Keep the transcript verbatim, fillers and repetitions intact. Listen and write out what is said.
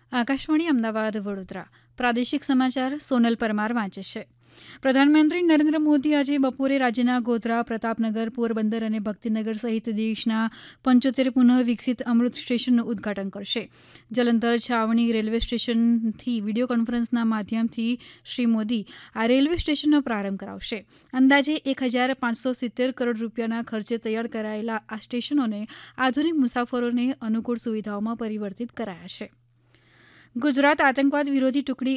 આકાશવાણી અમદાવાદ વડોદરા પ્રાદેશિક સમાચાર સોનલ પરમાર વાંચે છે. પ્રધાનમંત્રી નરેન્દ્ર મોદી આજે બપોરે રાજ્યના ગોધરા, પ્રતાપનગર, પોરબંદર અને ભક્તિનગર સહિત દેશના પંચોતેર પુનઃ વિકસિત અમૃત સ્ટેશનનું ઉદઘાટન કરશે. જલંધર છાવણી રેલવે સ્ટેશનથી વિડીયો કોન્ફરન્સના માધ્યમથી શ્રી મોદી આ રેલવે સ્ટેશનનો પ્રારંભ કરાવશે. અંદાજે એક હજાર પાંચસો સિત્તેર કરોડ રૂપિયાના ખર્ચે તૈયાર કરાયેલા આ સ્ટેશનોને આધુનિક મુસાફરોને અનુકૂળ સુવિધાઓમાં પરિવર્તિત કરાયા છે. ગુજરાત આતંકવાદ વિરોધી ટુકડી